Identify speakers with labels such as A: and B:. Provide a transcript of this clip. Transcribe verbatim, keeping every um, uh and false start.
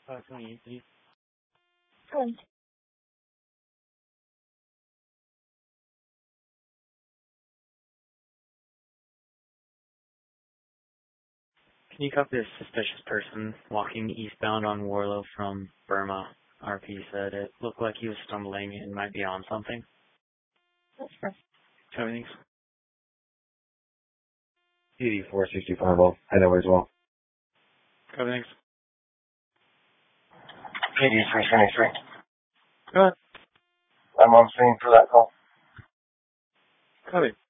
A: Uh, twenty-eight, please.
B: Going.
A: Can you copy this suspicious person walking eastbound on Warlow from Burma? R P said it looked like he was stumbling and might be on something.
B: That's perfect.
A: Copy, thanks.
C: P D four sixty-five, I'll head over as well.
A: Copy, thanks.
C: P D three seventy-three.
A: Go ahead.
C: I'm on scene for that call.
A: Copy.